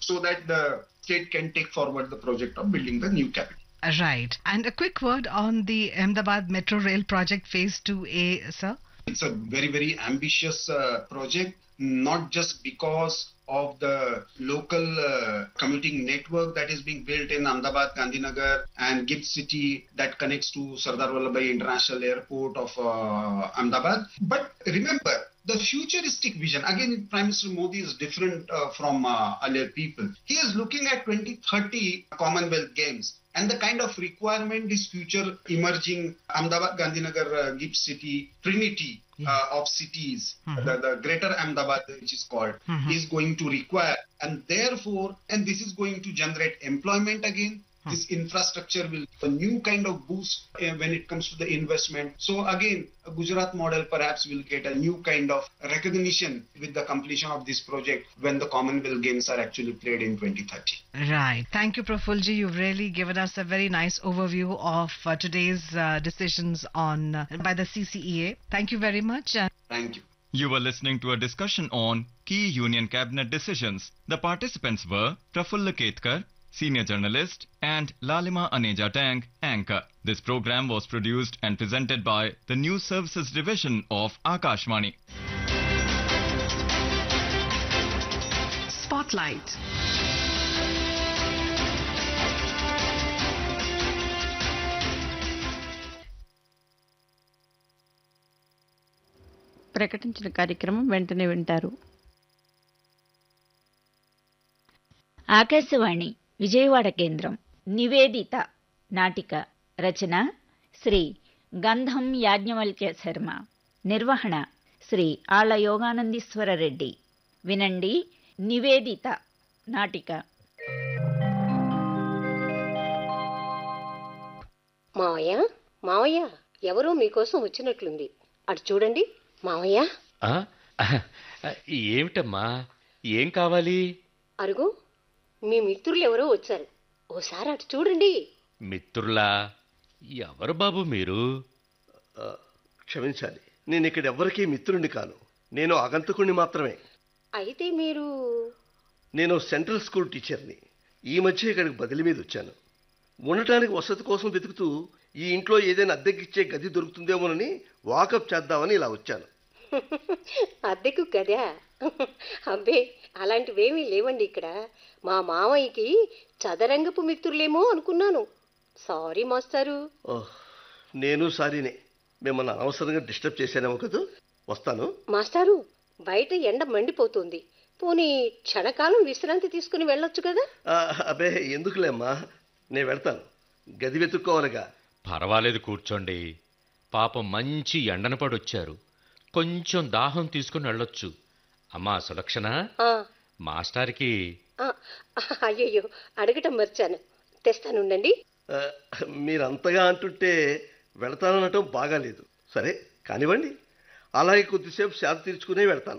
so that the state can take forward the project of building the new capital. Right. And a quick word on the Ahmedabad Metro Rail project phase 2A, sir. It's a very, very ambitious project, not just because of the local commuting network that is being built in Ahmedabad, Gandhinagar and GIFT City that connects to Sardar Vallabhbhai International Airport of Ahmedabad. But remember, the futuristic vision, again, Prime Minister Modi is different from earlier people. He is looking at 2030 Commonwealth Games. And the kind of requirement this future emerging Ahmedabad, Gandhinagar, GIFT City, Trinity of cities, the greater Ahmedabad, which is called, is going to require. And therefore, and this is going to generate employment again. This infrastructure will give a new kind of boost when it comes to the investment. So again, a Gujarat model perhaps will get a new kind of recognition with the completion of this project when the Commonwealth Games are actually played in 2030. Right. Thank you, Prafulji. You've really given us a very nice overview of today's decisions on by the CCEA. Thank you very much. Thank you. You were listening to a discussion on key Union Cabinet decisions. The participants were Prafulla Ketkar, Senior Journalist, and Lalima Aneja Tang, Anchor. This program was produced and presented by the News Services Division of Akashvani. Spotlight. ప్రకటించిన కార్యక్రమం వెంటనే వింటారు. ఆకాశవాణి విజయవాడ కేంద్రం. నివేదిత నాటిక రచన శ్రీ గంధం యాజ్ఞవల్క్య శర్మ. నిర్వహణ శ్రీ ఆళ్ల యోగానందీశ్వర రెడ్డి. వినండి నివేదిత నాటిక. మావయ్య, మావయ్య, ఎవరో మీకోసం వచ్చినట్లుంది. అటు చూడండి మావయ్య. ఏమిటమ్మా, ఏం కావాలి? అరుగు, మీ మిత్రులు ఎవరో వచ్చారు. ఓసారి అటు చూడండి. మిత్రులా? ఎవరు బాబు మీరు? క్షమించాలి, నేను ఇక్కడ ఎవరికీ మిత్రుడిని కాను. నేను ఆగంతకుణ్ణి మాత్రమే. అయితే మీరు? నేను సెంట్రల్ స్కూల్ టీచర్ని. ఈ మధ్య ఇక్కడికి బదిలీ మీద వచ్చాను. ఉండటానికి వసతి కోసం వెతుకుతూ ఈ ఇంట్లో ఏదైనా అద్దెకిచ్చే గది దొరుకుతుందేమోనని వాకప్ చేద్దామని ఇలా వచ్చాను. అద్దెకు గదా? అబ్బే, అలాంటివేమీ లేవండి ఇక్కడ. మా మామయ్యకి చదరంగపు మిత్రులేమో అనుకున్నాను. సారీ మాస్టారు. నేను సారీనే. మిమ్మల్ని అనవసరంగా డిస్టర్బ్ చేశానేమో కదా. వస్తాను. మాస్టారు, బయట ఎండ మండిపోతుంది. పోనీ క్షణకాలం విశ్రాంతి తీసుకుని వెళ్ళొచ్చు కదా. అబ్బే, ఎందుకులేమ్మా, నేను వెళ్తాను. గది వెతుక్కోవాలిగా. పర్వాలేదు, కూర్చోండి. పాపం మంచి ఎండన పడొచ్చారు. కొంచెం దాహం తీసుకుని వెళ్ళొచ్చు. అమ్మా సులక్షణ, మాస్టార్కి. అయ్యయ్యో, అడగటం మర్చాను. తెస్తానుండండి. మీరంతగా అంటుంటే వెళతానటం బాగాలేదు. సరే కానివ్వండి, అలాగే కొద్దిసేపు శాంతి తీర్చుకునే వెళ్తాను.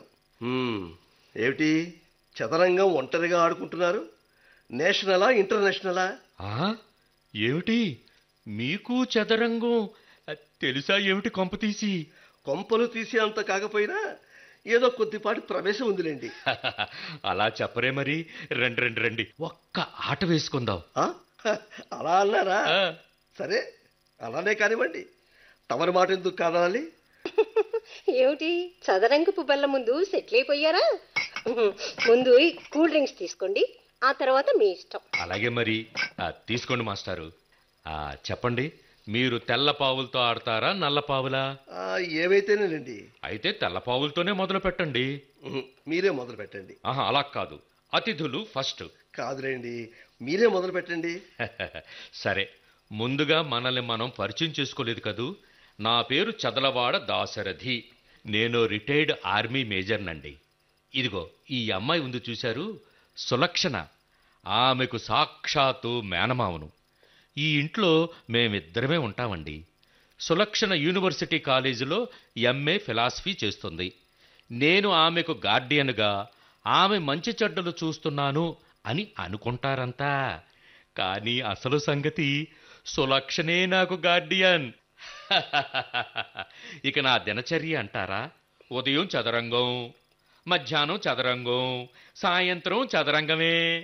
ఏమిటి చదరంగం ఒంటరిగా ఆడుకుంటున్నారు? నేషనలా ఇంటర్నేషనలా? ఏమిటి మీకు చదరంగం తెలుసా? ఏమిటి కొంపతీసి? కొంపలు తీసే అంత కాకపోయినా ఏదో కొద్దిపాటి ప్రవేశం ఉందిలేండి. అలా చెప్పరే మరి. రండి రండి రండి, ఒక్క ఆట వేసుకుందాం. అలా అన్నారా? సరే అలానే కానివ్వండి. తమరి మాట ఎందుకు కాదాలి? ఏమిటి చదరంగపు బల్ల ముందు సెటిల్ అయిపోయారా? ముందు కూల్ డ్రింక్స్ తీసుకోండి, ఆ తర్వాత మీ ఇష్టం. అలాగే మరి, తీసుకోండి మాస్టారు. చెప్పండి, మీరు తెల్ల పావులతో ఆడతారా, నల్ల పావులా? ఏవైతేనేనండి. అయితే తెల్ల పావులతోనే మొదలు పెట్టండి. మీరే మొదలు పెట్టండి. అలా కాదు, అతిథులు ఫస్ట్. కాదులేండి, మీరే మొదలు పెట్టండి. సరే, ముందుగా మనల్ని మనం పరిచయం చేసుకోలేదు కదూ. నా పేరు చదలవాడ దాశరథి. నేను రిటైర్డ్ ఆర్మీ మేజర్నండి. ఇదిగో ఈ అమ్మాయి ఉంది చూశారు, సులక్షణ. ఆమెకు సాక్షాత్తు మేనమావను. ఈ ఇంట్లో మేమిద్దరమే ఉంటామండి. సులక్షణ యూనివర్సిటీ కాలేజీలో ఎంఏ ఫిలాసఫీ చేస్తుంది. నేను ఆమెకు గార్డియన్గా ఆమె మంచి చెడ్డలు చూస్తున్నాను అని అనుకుంటారంతా. కానీ అసలు సంగతి సులక్షణే నాకు గార్డియన్. ఇక నా దినచర్య అంటారా? ఉదయం చదరంగం, మధ్యాహ్నం చదరంగం, సాయంత్రం చదరంగమే.